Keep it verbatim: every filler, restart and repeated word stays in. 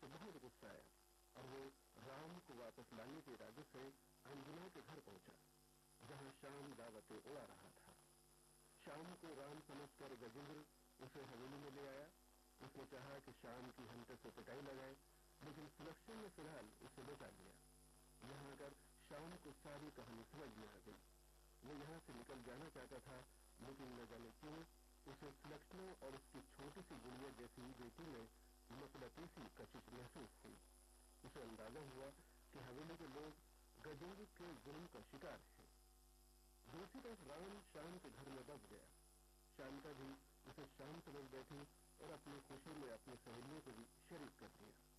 उसे बहुत गुस्सा आया और वो राम को वापस लाने के इरादे से अंजना के घर पहुंचा, जहां श्याम दावतें उड़ा रहा था। श्याम को राम समझकर गजेंद्र उसे हवेली में ले आया। उसने चाहा कि श्याम की हंटर से पिटाई लगाए, लेकिन सुलक्षण ने फिलहाल उसे बचा लिया। यहाँ आकर श्याम को सारी कहानी समझ में आ गई। वो यहाँ से निकल जाना चाहता था, लेकिन न जाने क्यों उसे सुलक्षणा और उसकी छोटी सी गुड़िया जैसी बेटी में मकलतीसी कशिश महसूस हुई। उसे अंदाजा हुआ कि हवेली के लोग गजेंद्र के जुल्म का शिकार हैं। दूसरी तरफ राम श्याम के घर में दब गया। शांता भी उसे शाम समझ बैठी और अपनी खुशी में अपनी सहेलियों को भी शरीक कर दिया।